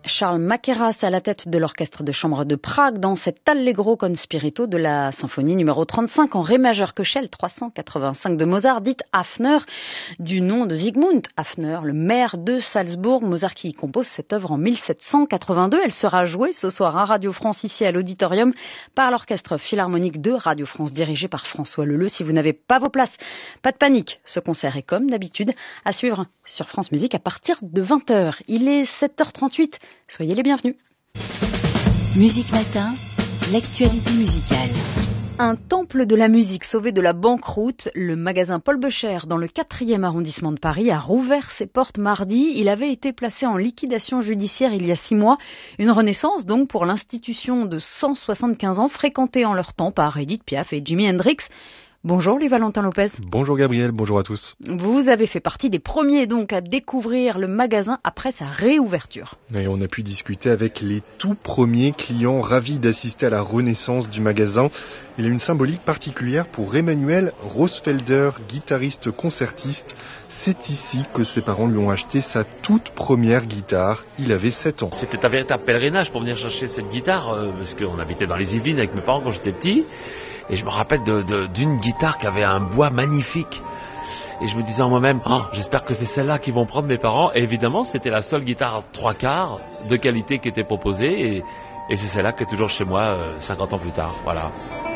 Charles Mackerras à la tête de l'orchestre de chambre de Prague dans cet Allegro con spirito de la symphonie numéro 35 en ré majeur Köchel 385 de Mozart, dite Hafner, du nom de Zygmunt Hafner, le maire de Salzbourg. Mozart qui compose cette œuvre en 1782. Elle sera jouée ce soir à Radio France ici à l'Auditorium par l'orchestre philharmonique de Radio France dirigé par François Leleu. Si vous n'avez pas vos places, pas de panique, ce concert est comme d'habitude à suivre sur France Musique à partir de 20h. Il est 7h38. Soyez les bienvenus. Musique Matin, l'actualité musicale. Un temple de la musique sauvé de la banqueroute, le magasin Paul Becher dans le 4e arrondissement de Paris a rouvert ses portes mardi. Il avait été placé en liquidation judiciaire il y a 6 mois. Une renaissance donc pour l'institution de 175 ans fréquentée en leur temps par Edith Piaf et Jimi Hendrix. Bonjour Louis-Valentin Lopez. Bonjour Gabriel, bonjour à tous. Vous avez fait partie des premiers donc à découvrir le magasin après sa réouverture. Et on a pu discuter avec les tout premiers clients ravis d'assister à la renaissance du magasin. Il a une symbolique particulière pour Emmanuel Rosfelder, guitariste concertiste. C'est ici que ses parents lui ont acheté sa toute première guitare. Il avait 7 ans. C'était un véritable pèlerinage pour venir chercher cette guitare, parce qu'on habitait dans les Yvelines avec mes parents quand j'étais petit. Et je me rappelle d'une guitare qui avait un bois magnifique. Et je me disais en moi-même, j'espère que c'est celle-là qu'ils vont prendre mes parents. Et évidemment, c'était la seule guitare 3/4 de qualité qui était proposée. Et c'est celle-là qui est toujours chez moi 50 ans plus tard. Voilà.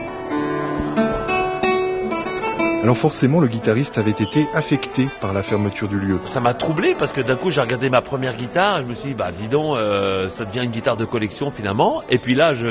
Alors forcément, le guitariste avait été affecté par la fermeture du lieu. Ça m'a troublé parce que d'un coup, j'ai regardé ma première guitare et je me suis dit, dis donc, ça devient une guitare de collection finalement. Et puis là,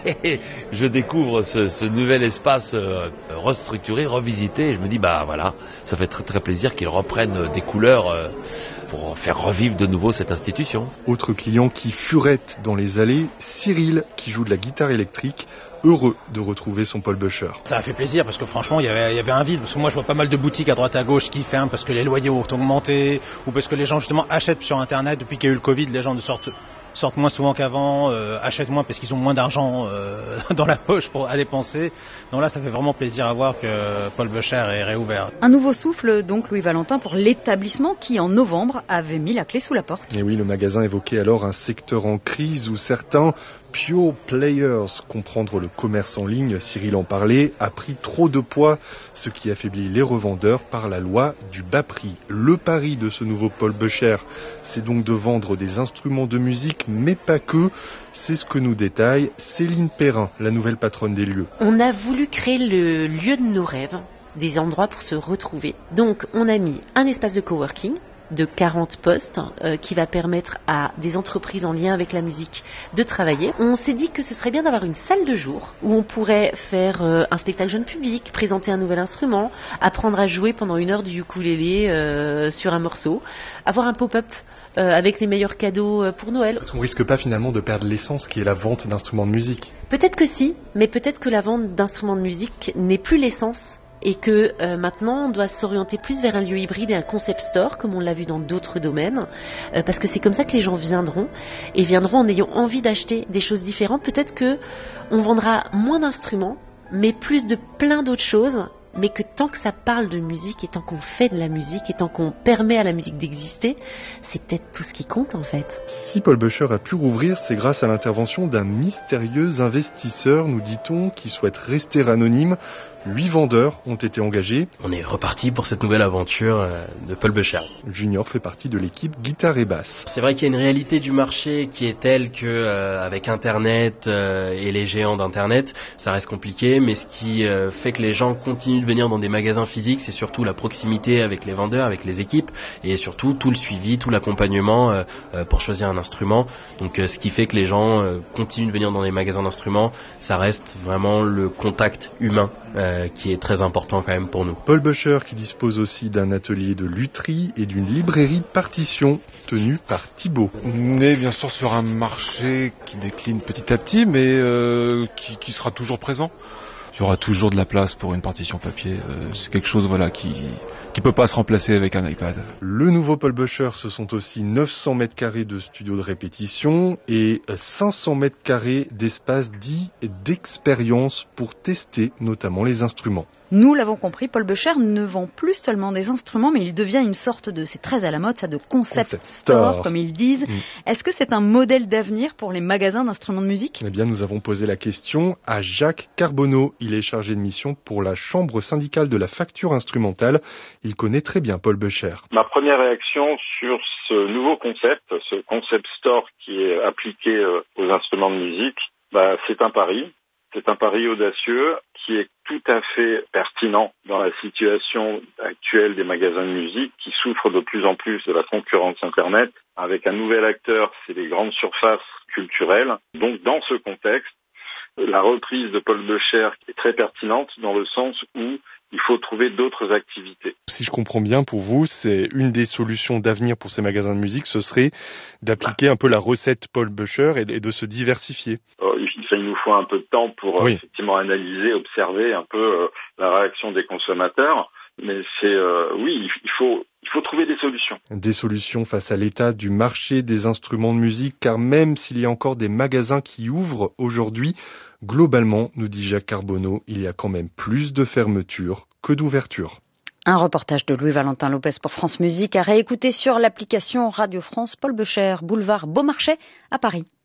je découvre ce nouvel espace restructuré, revisité. Et je me dis, voilà, ça fait très très plaisir qu'ils reprennent des couleurs pour faire revivre de nouveau cette institution. Autre client qui furette dans les allées, Cyril, qui joue de la guitare électrique. Heureux de retrouver son Paul Becher. Ça a fait plaisir parce que franchement il y avait un vide, parce que moi je vois pas mal de boutiques à droite à gauche qui ferment parce que les loyers ont augmenté ou parce que les gens justement achètent sur internet. Depuis qu'il y a eu le Covid, les gens sortent moins souvent qu'avant, achètent moins parce qu'ils ont moins d'argent dans la poche à dépenser. Donc là, ça fait vraiment plaisir à voir que Paul Becher est réouvert. Un nouveau souffle donc, Louis-Valentin, pour l'établissement qui en novembre avait mis la clé sous la porte. Et oui, le magasin évoquait alors un secteur en crise où certains pure players, comprendre le commerce en ligne, Cyril en parlait, a pris trop de poids, ce qui affaiblit les revendeurs par la loi du bas prix. Le pari de ce nouveau Paul Becher, c'est donc de vendre des instruments de musique, mais pas que. C'est ce que nous détaille Céline Perrin, la nouvelle patronne des lieux. On a voulu créer le lieu de nos rêves, des endroits pour se retrouver. Donc on a mis un espace de coworking de 40 postes qui va permettre à des entreprises en lien avec la musique de travailler. On s'est dit que ce serait bien d'avoir une salle de jour où on pourrait faire un spectacle jeune public, présenter un nouvel instrument, apprendre à jouer pendant 1 heure du ukulélé sur un morceau, avoir un pop-up avec les meilleurs cadeaux pour Noël. Parce qu'on risque pas finalement de perdre l'essence qui est la vente d'instruments de musique. Peut-être que si, mais peut-être que la vente d'instruments de musique n'est plus l'essence et que maintenant on doit s'orienter plus vers un lieu hybride et un concept store comme on l'a vu dans d'autres domaines parce que c'est comme ça que les gens viendront en ayant envie d'acheter des choses différentes. Peut-être que on vendra moins d'instruments mais plus de plein d'autres choses, mais que tant que ça parle de musique et tant qu'on fait de la musique et tant qu'on permet à la musique d'exister, c'est peut-être tout ce qui compte en fait. Si Paul Becher a pu rouvrir, c'est grâce à l'intervention d'un mystérieux investisseur, nous dit-on, qui souhaite rester anonyme. 8 vendeurs ont été engagés. On est reparti pour cette nouvelle aventure de Paul Becher. Junior fait partie de l'équipe guitare et basse. C'est vrai qu'il y a une réalité du marché qui est telle que avec Internet et les géants d'Internet, ça reste compliqué, mais ce qui fait que les gens continuent de venir dans des magasins physiques, c'est surtout la proximité avec les vendeurs, avec les équipes, et surtout tout le suivi, tout l'accompagnement pour choisir un instrument. Donc ce qui fait que les gens continuent de venir dans les magasins d'instruments, ça reste vraiment le contact humain qui est très important quand même pour nous. Paul Becher qui dispose aussi d'un atelier de lutherie et d'une librairie de partitions tenue par Thibaut. On est bien sûr sur un marché qui décline petit à petit mais qui sera toujours présent. il y aura toujours de la place pour une partition papier. C'est quelque chose qui peut pas se remplacer avec un iPad. Le nouveau Paul Buescher, ce sont aussi 900 mètres carrés de studio de répétition et 500 mètres carrés d'espace dit d'expérience pour tester notamment les instruments. Nous l'avons compris, Paul Buescher ne vend plus seulement des instruments, mais il devient une sorte c'est très à la mode, ça, de concept store, comme ils disent. Est-ce que c'est un modèle d'avenir pour les magasins d'instruments de musique ? Eh bien, nous avons posé la question à Jacques Carbonneau. Il est chargé de mission pour la Chambre syndicale de la facture instrumentale. Il connaît très bien Paul Buescher. Ma première réaction sur ce nouveau concept, ce concept store qui est appliqué aux instruments de musique, c'est un pari. C'est un pari audacieux qui est tout à fait pertinent dans la situation actuelle des magasins de musique qui souffrent de plus en plus de la concurrence Internet. Avec un nouvel acteur, c'est les grandes surfaces culturelles. Donc dans ce contexte, la reprise de Paul Buescher est très pertinente dans le sens où il faut trouver d'autres activités. Si je comprends bien, pour vous, c'est une des solutions d'avenir pour ces magasins de musique, ce serait d'appliquer un peu la recette Paul Buescher et de se diversifier. Il nous faut un peu de temps pour effectivement analyser, observer un peu la réaction des consommateurs. Mais il faut trouver des solutions. Des solutions face à l'état du marché des instruments de musique, car même s'il y a encore des magasins qui ouvrent aujourd'hui, globalement, nous dit Jacques Carbonneau, il y a quand même plus de fermetures que d'ouvertures. Un reportage de Louis-Valentin Lopez pour France Musique à réécouter sur l'application Radio France. Paul Buescher, boulevard Beaumarchais à Paris.